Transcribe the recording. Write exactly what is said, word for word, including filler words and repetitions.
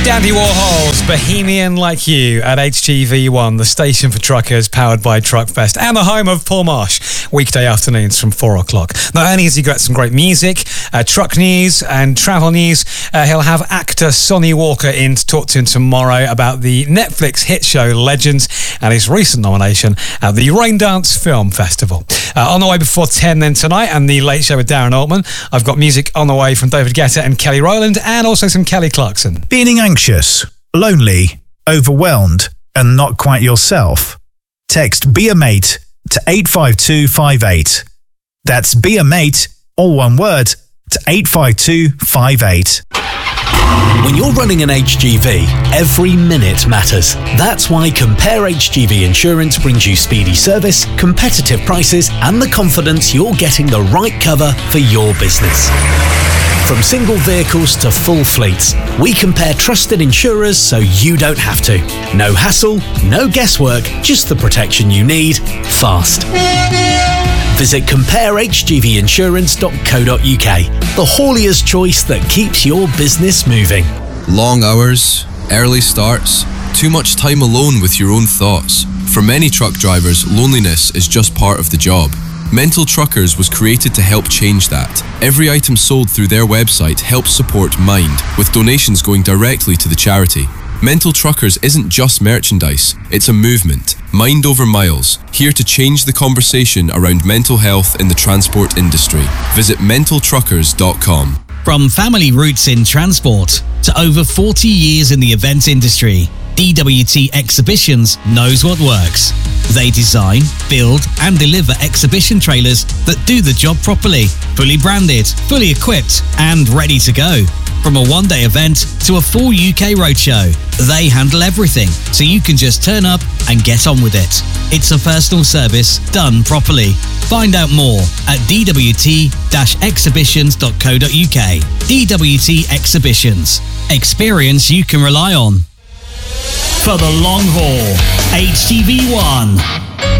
Andy Warhol's Bohemian Like You at H G V one, the station for truckers powered by Truckfest and the home of Paul Marsh, weekday afternoons from four o'clock. Not only has he got some great music, uh, truck news and travel news, uh, he'll have actor Sonny Walker in to talk to him tomorrow about the Netflix hit show Legends and his recent nomination at the Raindance Film Festival. Uh, on the way before ten then tonight, and the Late Show with Darren Altman, I've got music on the way from David Guetta and Kelly Rowland, and also some Kelly Clarkson. Feeling anxious, lonely, overwhelmed, and not quite yourself? Text Be A Mate to eight five two five eight. That's Be A Mate, all one word, to eight five two five eight. When you're running an H G V, every minute matters. That's why Compare H G V Insurance brings you speedy service, competitive prices, and the confidence you're getting the right cover for your business. From single vehicles to full fleets, we compare trusted insurers so you don't have to. No hassle, no guesswork, just the protection you need, fast. Visit compare h g v insurance dot co dot u k, the haulier's choice that keeps your business moving. Long hours, early starts, too much time alone with your own thoughts. For many truck drivers, loneliness is just part of the job. Mental Truckers was created to help change that. Every item sold through their website helps support Mind, with donations going directly to the charity. Mental Truckers isn't just merchandise, it's a movement. Mind over miles, here to change the conversation around mental health in the transport industry. Visit mental truckers dot com. From family roots in transport to over forty years in the event industry, D W T Exhibitions knows what works. They design, build and deliver exhibition trailers that do the job properly, fully branded, fully equipped and ready to go. From a one-day event to a full U K roadshow, they handle everything so you can just turn up and get on with it. It's a personal service done properly. Find out more at d w t dash exhibitions dot co dot u k. D W T Exhibitions. Experience you can rely on. For the long haul, H G V one.